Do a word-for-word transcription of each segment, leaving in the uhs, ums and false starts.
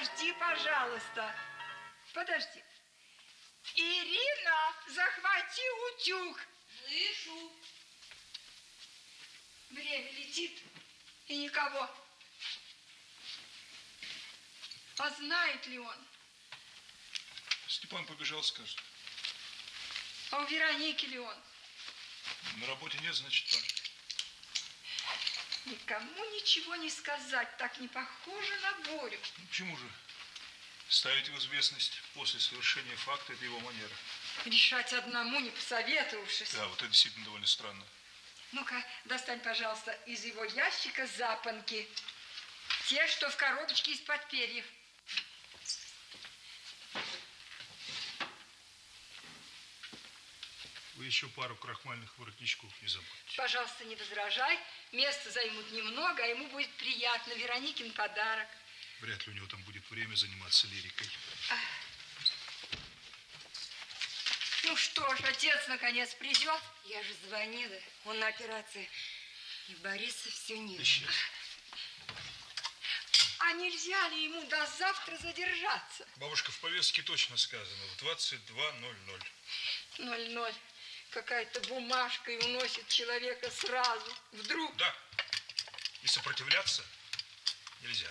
подожди, пожалуйста. Подожди. Ирина, захвати утюг. Слышу. Время летит, и никого. А знает ли он? Степан побежал, скажет. А у Вероники ли он? На работе нет, значит, там. Никому ничего не сказать, так не похоже на Борю. Ну, почему же? Ставить в известность после совершения факта – это его манера. Решать одному, не посоветовавшись. Да, вот это действительно довольно странно. Ну-ка, достань, пожалуйста, из его ящика запонки. Те, что в коробочке из-под перьев. Вы еще пару крахмальных воротничков не забудьте. Пожалуйста, не возражай. Места займут немного, а ему будет приятно. Вероникин подарок. Вряд ли у него там будет время заниматься лирикой. А... Ну что ж, отец наконец придет. Я же звонила, он на операции. И Бориса все нет. Исчез. А нельзя ли ему до завтра задержаться? Бабушка, в повестке точно сказано. В двадцать два ноль ноль. Ноль-ноль. Какая-то бумажка и уносит человека сразу. Вдруг. Да. И сопротивляться нельзя.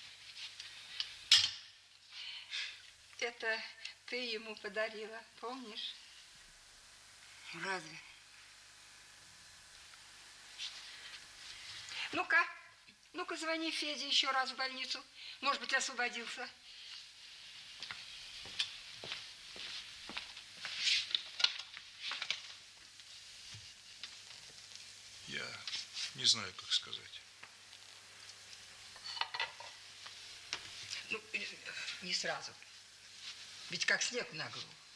Это ты ему подарила, помнишь? Разве? Ну-ка, ну-ка звони Феде еще раз в больницу. Может быть, освободился. Я не знаю, как сказать. Ну, не сразу. Ведь как снег на голову.